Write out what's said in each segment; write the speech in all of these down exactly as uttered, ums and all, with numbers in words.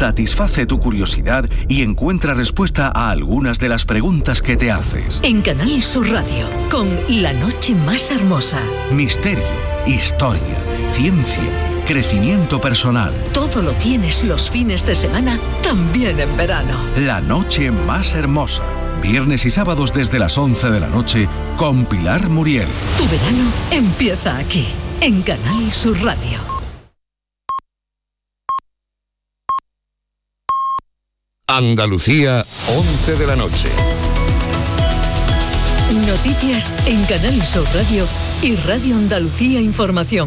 satisface tu curiosidad y encuentra respuesta a algunas de las preguntas que te haces. En Canal Sur Radio, con La Noche Más Hermosa. Misterio, historia, ciencia, crecimiento personal. Todo lo tienes los fines de semana, también en verano. La Noche Más Hermosa. Viernes y sábados desde las once de la noche con Pilar Muriel. Tu verano empieza aquí, en Canal Sur Radio. Andalucía, once de la noche. Noticias en Canal Sur Radio y Radio Andalucía Información.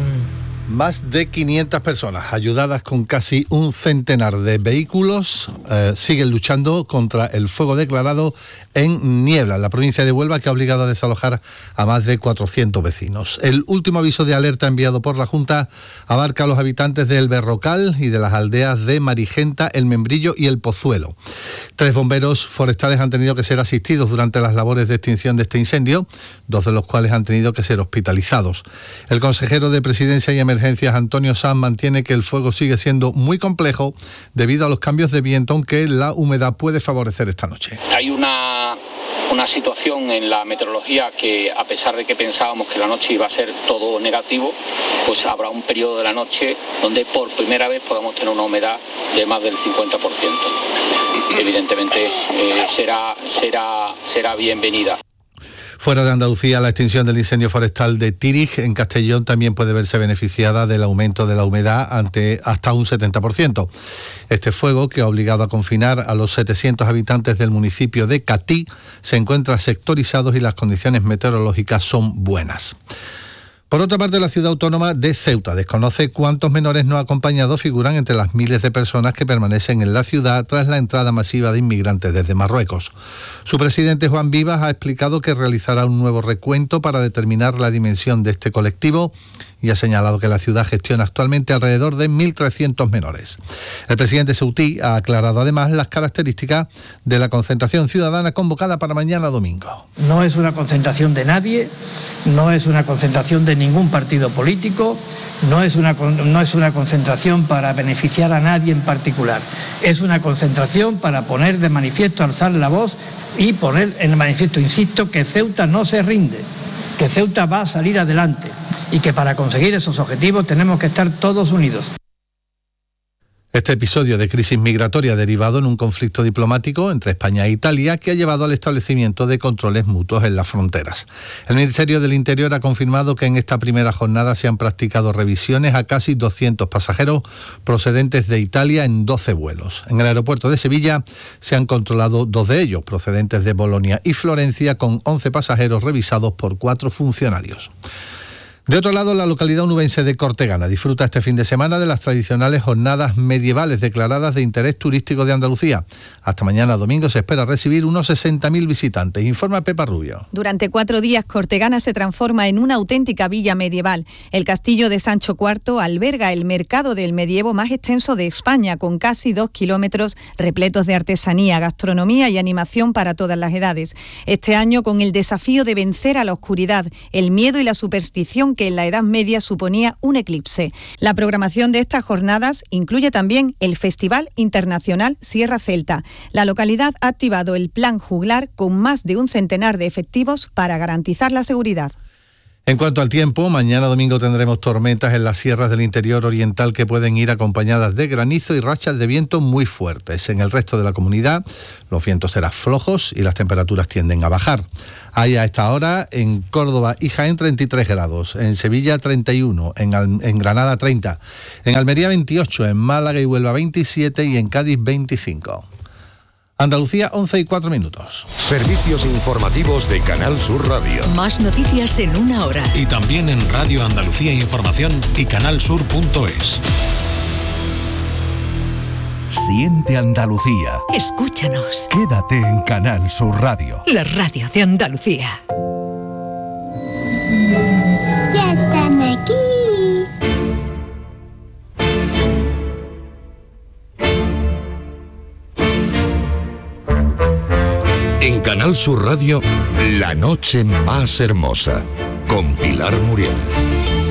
Más de quinientas personas, ayudadas con casi un centenar de vehículos, eh, siguen luchando contra el fuego declarado en Niebla, en la provincia de Huelva, que ha obligado a desalojar a más de cuatrocientos vecinos. El último aviso de alerta enviado por la Junta abarca a los habitantes del Berrocal y de las aldeas de Marigenta, El Membrillo y El Pozuelo. Tres bomberos forestales han tenido que ser asistidos durante las labores de extinción de este incendio, dos de los cuales han tenido que ser hospitalizados. El consejero de Presidencia y Emergencias, Antonio Sanz, mantiene que el fuego sigue siendo muy complejo debido a los cambios de viento, aunque la humedad puede favorecer esta noche. Hay una, una situación en la meteorología que, a pesar de que pensábamos que la noche iba a ser todo negativo, pues habrá un periodo de la noche donde por primera vez podamos tener una humedad de más del cincuenta por ciento. Evidentemente eh, será, será, será bienvenida. Fuera de Andalucía, la extinción del incendio forestal de Tírig en Castellón también puede verse beneficiada del aumento de la humedad ante hasta un setenta por ciento. Este fuego, que ha obligado a confinar a los setecientos habitantes del municipio de Catí, se encuentra sectorizado y las condiciones meteorológicas son buenas. Por otra parte, la ciudad autónoma de Ceuta desconoce cuántos menores no acompañados figuran entre las miles de personas que permanecen en la ciudad tras la entrada masiva de inmigrantes desde Marruecos. Su presidente, Juan Vivas, ha explicado que realizará un nuevo recuento para determinar la dimensión de este colectivo y ha señalado que la ciudad gestiona actualmente alrededor de mil trescientos menores. El presidente ceutí ha aclarado además las características de la concentración ciudadana convocada para mañana domingo. No es una concentración de nadie, no es una concentración de ningún partido político, no es una, no es una concentración para beneficiar a nadie en particular. Es una concentración para poner de manifiesto, alzar la voz y poner en el manifiesto, insisto, que Ceuta no se rinde, que Ceuta va a salir adelante y que para conseguir esos objetivos tenemos que estar todos unidos. Este episodio de crisis migratoria derivado en un conflicto diplomático entre España e Italia que ha llevado al establecimiento de controles mutuos en las fronteras. El Ministerio del Interior ha confirmado que en esta primera jornada se han practicado revisiones a casi doscientos pasajeros procedentes de Italia en doce vuelos. En el aeropuerto de Sevilla se han controlado dos de ellos, procedentes de Bolonia y Florencia, con once pasajeros revisados por cuatro funcionarios. De otro lado, la localidad onubense de Cortegana disfruta este fin de semana de las tradicionales jornadas medievales declaradas de interés turístico de Andalucía. Hasta mañana domingo se espera recibir unos sesenta mil visitantes, informa Pepa Rubio. Durante cuatro días, Cortegana se transforma en una auténtica villa medieval. El castillo de Sancho cuarto alberga el mercado del medievo más extenso de España, con casi dos kilómetros repletos de artesanía, gastronomía y animación para todas las edades. Este año, con el desafío de vencer a la oscuridad, el miedo y la superstición que en la Edad Media suponía un eclipse. La programación de estas jornadas incluye también el Festival Internacional Sierra Celta. La localidad ha activado el Plan Juglar con más de un centenar de efectivos para garantizar la seguridad. En cuanto al tiempo, mañana domingo tendremos tormentas en las sierras del interior oriental que pueden ir acompañadas de granizo y rachas de viento muy fuertes. En el resto de la comunidad, los vientos serán flojos y las temperaturas tienden a bajar. Hay a esta hora en Córdoba y Jaén treinta y tres grados, en Sevilla treinta y uno, en, Al- en Granada treinta, en Almería veintiocho, en Málaga y Huelva veintisiete y en Cádiz veinticinco. Andalucía, once y cuatro minutos. Servicios informativos de Canal Sur Radio. Más noticias en una hora. Y también en Radio Andalucía Información y canalsur punto es. Siente Andalucía. Escúchanos. Quédate en Canal Sur Radio. La radio de Andalucía. Ya están aquí. En Canal Sur Radio, La Noche Más Hermosa, con Pilar Muriel.